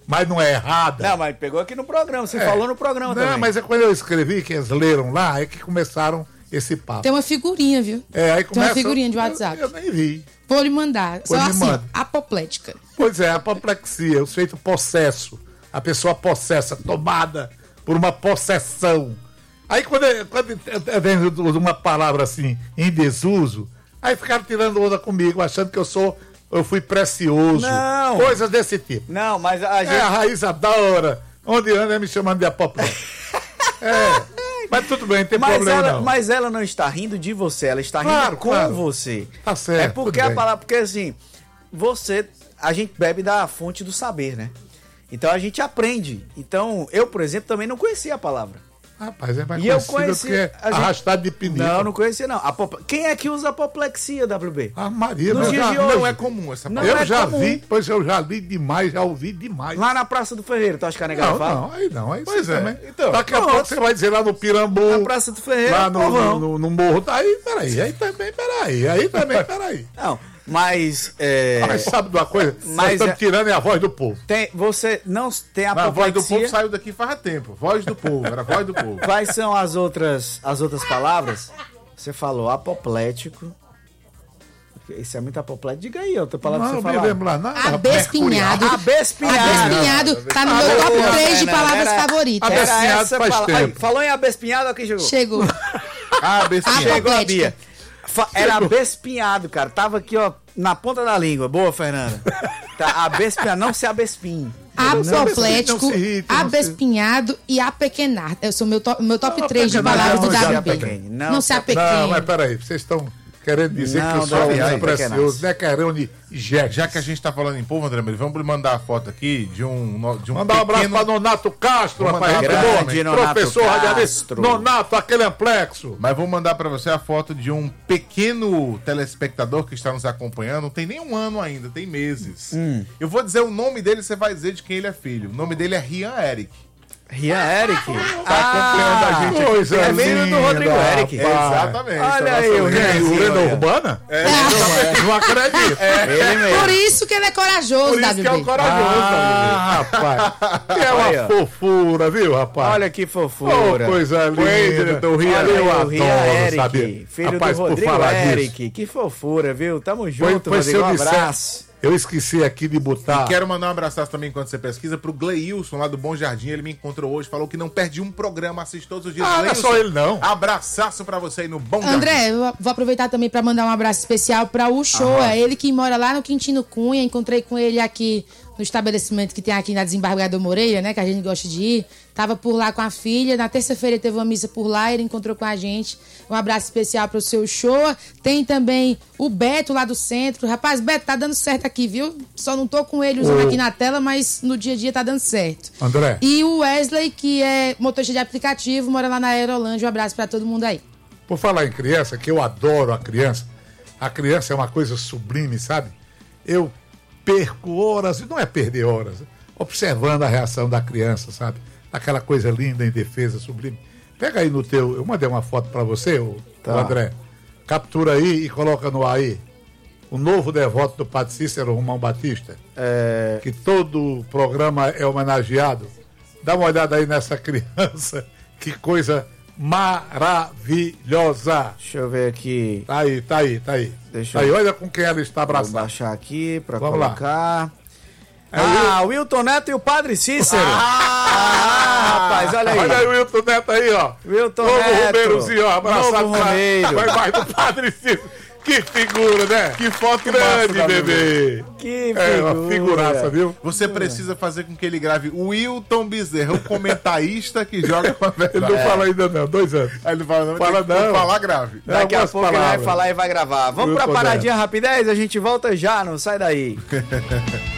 mas não é errada. Não, mas pegou aqui no programa, você falou no programa também. Não, mas é quando eu escrevi, que eles leram lá, é que começaram esse papo. Tem uma figurinha, viu? Aí Tem uma figurinha de WhatsApp. Eu nem vi. Vou lhe mandar. Pois Só me assim, manda. apoplética. Pois é, a apoplexia, o sujeito possesso. A pessoa possessa, tomada por uma possessão. Aí quando eu uso uma palavra assim, em desuso, aí ficaram tirando onda comigo, achando que eu fui precioso. Não. Coisas desse tipo. Não, mas a gente... É, a Raiz adora. Onde anda me chamando de apoplexia. Mas tudo bem, não tem problema não. Mas ela não está rindo de você, ela está rindo com você. Tá certo. É porque a palavra, porque assim, a gente bebe da fonte do saber, né? Então a gente aprende. Então, eu, por exemplo, também não conhecia a palavra. Rapaz, é mais E eu conhecido conheci... que arrastado de pneu. Não, não conhecia não. Quem é que usa apoplexia, WB? Ah, Maria, Nos dias de hoje. Não é comum essa Não palavra. Eu é já comum. vi, pois eu já li demais, já ouvi demais. Lá na Praça do Ferreiro, tu acha que a nega Não, fala? não, aí não. Aí Pois você é. também. Então, daqui a pouco você vai dizer lá no Pirambu, Na Praça do Ferreiro, lá povão. no morro. Aí, peraí. Aí também, peraí. Não, mas... Mas sabe de uma coisa? Nós Mas estamos tirando a voz do povo. Você não tem Mas a voz do povo apoplexia... saiu daqui faz tempo. Voz do povo, era voz do povo. Quais são as outras palavras? Você falou apoplético. Esse é muito apoplético. Diga aí outra palavra Não, que você me falou. lembro lá nada. Abespinhado. Abespinhado. Abespinhado tá no meu top 3 de palavras favoritas. Abespinhado. Abespinhado faz Aí, tempo. falou em abespinhado, quem chegou? Chegou. Bestinha. Chegou a Apoplética. Bia. Era abespinhado, cara. Tava aqui, ó, na ponta da língua. Boa, Fernanda. Tá, abespinhado, não se abespinhe. Apoplético, não se irrite, não se- abespinhado e apequenar. Eu sou meu top 3 de apequenar palavras do não, já WB. apequene. Não se Não, apequene. mas peraí, vocês estão querendo dizer Não, que eu sou não, um não, precioso, né, Carone e Jack. Já que a gente tá falando em povo, André Melo, vamos lhe mandar a foto aqui de um Mandar um abraço para Nonato Castro, Vou rapaz. mandar gente um boa. grande Nonato Professor radialista. Castro. Nonato, aquele amplexo. Mas vou mandar pra você a foto de um pequeno telespectador que está nos acompanhando. Não tem nem um ano ainda, tem meses. Eu vou dizer o nome dele, você vai dizer de quem ele é filho. O nome dele é Rian Eric. Rian Eric. Tá acompanhando a gente aqui. Coisa é filho do linda, Rodrigo Eric. rapaz. Exatamente. Olha a aí, nossa o lenda. Rian. Quem? O Lenda olha. Urbana? Não Não acredito. Ele mesmo. Por isso que ele é corajoso, Por isso que é o WB. corajoso. Rapaz. Que é uma Olha. fofura, viu, rapaz? Olha que Oh, fofura. coisa linda. Oi, diretor Rian. Olha aí, eu o adoro, Rian Eric, sabe? filho Rapaz, do por Rodrigo falar Eric. disso, Que fofura, viu? Tamo junto, pois se Rodrigo. eu Um disser- abraço. eu esqueci aqui de botar. Quero mandar um abraço também enquanto você pesquisa pro Gleilson lá do Bom Jardim. Ele me encontrou hoje, falou que não perde um programa, assiste todos os dias. Ah, não é Gleilson, só ele, não. Abraçaço pra você aí no Bom Jardim. André, eu vou aproveitar também para mandar um abraço especial para o Shoa, ele que mora lá no Quintino Cunha. Encontrei com ele aqui no estabelecimento que tem aqui na Desembargador Moreira, né, que a gente gosta de ir. Tava por lá com a filha, na terça-feira teve uma missa por lá, ele encontrou com a gente. Um abraço especial pro seu Shoa. Tem também o Beto lá do centro. Rapaz, Beto, tá dando certo aqui, viu? Só não tô com ele usando aqui na tela, mas no dia a dia tá dando certo. André. E o Wesley, que é motorista de aplicativo, mora lá na Aerolândia. Um abraço pra todo mundo aí. Por falar em criança, que eu adoro a criança é uma coisa sublime, sabe? Eu perco horas, e não é perder horas, observando a reação da criança, sabe? Aquela coisa linda, indefesa, sublime. Pega aí no teu, eu mandei uma foto pra você, o André. Captura aí e coloca no ar aí. O novo devoto do Padre Cícero, Romão Batista, que todo programa é homenageado. Dá uma olhada aí nessa criança, que coisa maravilhosa. Deixa eu ver aqui. Tá aí. Deixa Tá aí, eu- olha com quem ela está Vou abraçada. baixar aqui pra Vamos lá. colocar. É o Wilton Neto e o Padre Cícero. Rapaz, olha aí. Olha aí o Wilton Neto aí, ó. Wilton Novo Neto. Romeirozinho, ó, abraçado Novo Romeiro. vai mais do Padre Cícero. Que figura, né? Que foto grande, massa, bebê. Que É uma figuraça, viu? Você precisa fazer com que ele grave o Wilton Bezerra, o comentarista que joga com a Ele verdade. não fala ainda não, 2 anos. Aí ele fala, não, Fala tem que não. falar grave. Daqui a Algumas pouco ele vai palavras. falar e vai gravar. Vamos pra Wilton paradinha rapidez, a gente volta já, não sai daí.